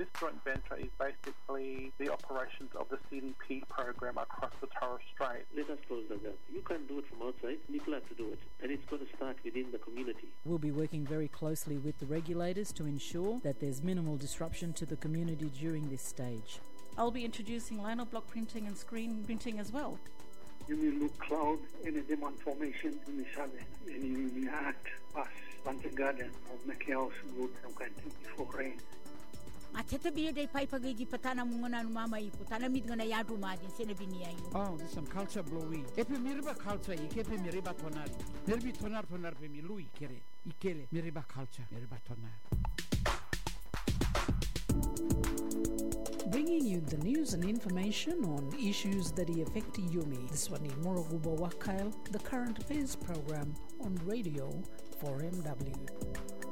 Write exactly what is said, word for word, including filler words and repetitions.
This joint venture is basically the operations of the C D P program across the Torres Strait. Let us close the gap. You can't do it from outside. People have to do it. And it's got to start within the community. We'll be working very closely with the regulators to ensure that there's minimal disruption to the community during this stage. I'll be introducing lino block printing and screen printing as well. You will look cloud in a demand formation in the southern, and you will act as plant a garden or make your house good some kind of before rain. Atete biye dai pai pagigi patana mungana mama I putana mit ngana yadu madin sene binia you. Oh, this some culture blowy. Epe miriba culture ikepe miriba tonari. Merbi tonar tonar pe mi lui kere. Ikele miriba culture miriba tonar. Bringing you the news and information on issues that affect Yumi. This one is Morogubo Wakail, the current affairs program on radio four M W.